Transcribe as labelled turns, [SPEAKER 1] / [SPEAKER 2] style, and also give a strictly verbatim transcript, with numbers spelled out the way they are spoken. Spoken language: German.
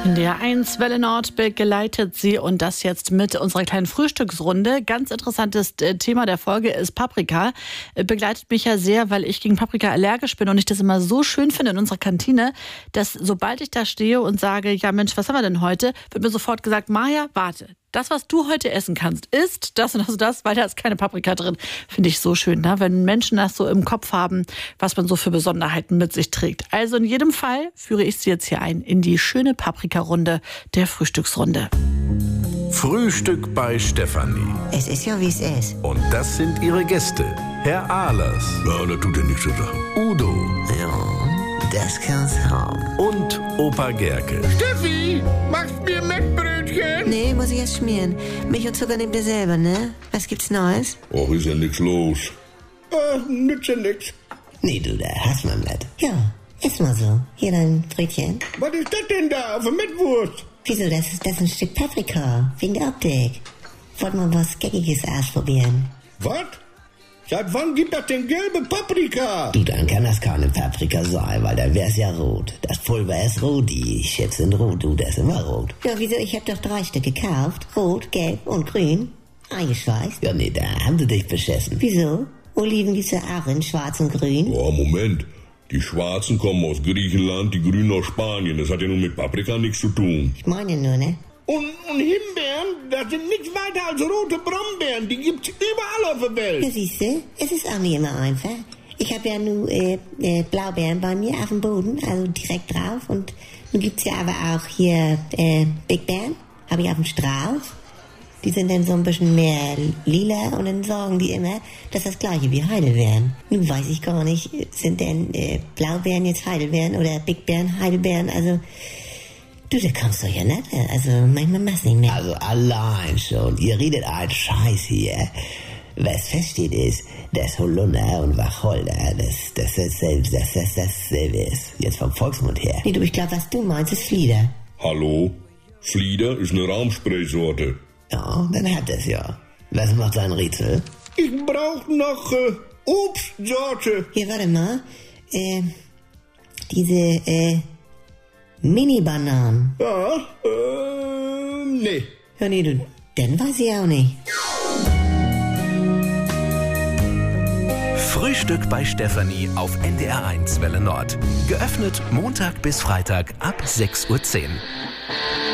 [SPEAKER 1] In der eins Welle Nord begleitet sie und das jetzt mit unserer kleinen Frühstücksrunde. Ganz interessantes Thema der Folge ist Paprika. Begleitet mich ja sehr, weil ich gegen Paprika allergisch bin und ich das immer so schön finde in unserer Kantine, dass sobald ich da stehe und sage, ja Mensch, was haben wir denn heute, wird mir sofort gesagt, Maja, warte. Das, was du heute essen kannst, ist das und das und das, weil da ist keine Paprika drin. Finde ich so schön, ne? Wenn Menschen das so im Kopf haben, was man so für Besonderheiten mit sich trägt. Also in jedem Fall führe ich sie jetzt hier ein in die schöne Paprika-Runde der Frühstücksrunde.
[SPEAKER 2] Frühstück bei Stefanie.
[SPEAKER 3] Es ist ja, wie es ist.
[SPEAKER 2] Und das sind ihre Gäste. Herr Ahlers.
[SPEAKER 4] Ja, das tut ja nichts zu sagen.
[SPEAKER 2] Udo.
[SPEAKER 3] Ja, das kann's haben.
[SPEAKER 2] Und Opa Gerke.
[SPEAKER 4] Steffi, machst mir Mettbrötchen?
[SPEAKER 3] Nee, muss ich erst schmieren. Milch und Zucker nehmt ihr selber, ne? Was gibt's Neues?
[SPEAKER 4] Och, ist ja nix los. Ah, nützt ja nix.
[SPEAKER 3] Nee, du, da hast man was. Ja, ist mal so. Hier dein Brötchen.
[SPEAKER 4] Was ist das denn da auf der Mettwurst?
[SPEAKER 3] Wieso, das ist, das ist ein Stück Paprika. Wegen der Optik. Wollt mal was Geckiges ausprobieren.
[SPEAKER 4] Was? Seit wann gibt das denn gelbe Paprika?
[SPEAKER 5] Du, dann kann das keine Paprika sein, weil dann wär's ja rot. Das Pulver ist rot, die Chips sind rot, du, das ist immer rot.
[SPEAKER 3] Ja, wieso? Ich hab doch drei Stück gekauft. Rot, gelb und grün. Eingeschweißt.
[SPEAKER 5] Ja, nee, da haben sie dich beschissen.
[SPEAKER 3] Wieso? Oliven gibt's ja auch in schwarz und grün.
[SPEAKER 4] Oh, Moment. Die Schwarzen kommen aus Griechenland, die Grünen aus Spanien. Das hat ja nun mit Paprika nichts zu tun.
[SPEAKER 3] Ich meine nur, ne?
[SPEAKER 4] Und, und Himbeeren, das sind nichts weiter als rote Brombeeren. Die gibt's überall auf der Welt.
[SPEAKER 3] Ja, siehste, es ist auch nicht immer einfach. Ich habe ja nur äh, äh, Blaubeeren bei mir auf dem Boden, also direkt drauf. Und nun gibt's ja aber auch hier äh, Big Beeren, habe ich auf dem Strauß. Die sind dann so ein bisschen mehr lila und dann sorgen die immer, dass das gleiche wie Heidelbeeren. Nun weiß ich gar nicht, sind denn äh, Blaubeeren jetzt Heidelbeeren oder Big Beeren Heidelbeeren, also... Du, da kommst du ja nicht, also manchmal machst du nicht mehr.
[SPEAKER 5] Also allein schon, ihr redet einen Scheiß hier. Was feststeht ist, dass Holunder und Wacholder, das, das, das, das, das, das dasselbe ist. Jetzt vom Volksmund her.
[SPEAKER 3] Nee, du, ich glaube, was du meinst, ist Flieder.
[SPEAKER 4] Hallo? Flieder ist eine Raumspraysorte.
[SPEAKER 5] Ja, dann hat es ja. Was macht sein Rätsel?
[SPEAKER 4] Ich brauch noch äh, Obstsorte.
[SPEAKER 3] Hier, warte mal. Äh, diese, äh, Mini-Bananen.
[SPEAKER 4] Ja, äh, nee.
[SPEAKER 3] Ja, nee, du, dann weiß ich auch nicht.
[SPEAKER 2] Frühstück bei Stefanie auf N D R eins Welle Nord. Geöffnet Montag bis Freitag ab sechs Uhr zehn.